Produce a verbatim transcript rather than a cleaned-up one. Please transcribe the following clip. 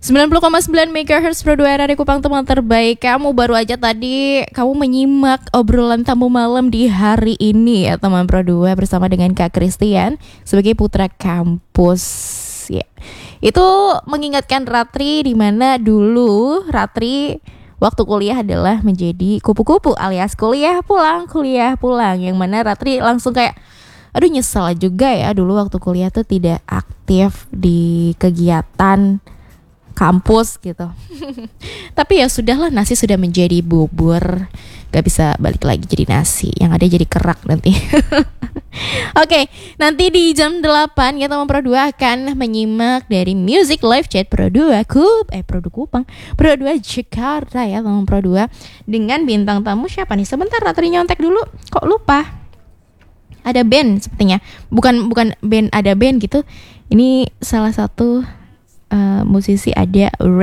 sembilan puluh koma sembilan megahertz Pro dua R R I Kupang, teman terbaik. Kamu baru aja tadi kamu menyimak obrolan tamu malam di hari ini ya teman Pro dua bersama dengan Kak Christian sebagai putra kampus ya. Itu mengingatkan Ratri di mana dulu Ratri waktu kuliah adalah menjadi kupu-kupu alias kuliah pulang, kuliah pulang. Yang mana Ratri langsung kayak aduh nyesel juga ya dulu waktu kuliah tuh tidak aktif di kegiatan kampus gitu. Tapi ya sudahlah, nasi sudah menjadi bubur, gak bisa balik lagi jadi nasi, yang ada jadi kerak nanti. Oke, okay, nanti di jam delapan ya teman Pro dua akan menyimak dari Music Live Chat Pro dua Kup Eh Pro dua Kupang, Pro dua Jakarta ya teman Pro dua. Dengan bintang tamu siapa nih? Sebentar Ratri nyontek dulu, kok lupa. Ada band sepertinya. Bukan bukan band, ada band gitu. Ini salah satu Uh, musisi ada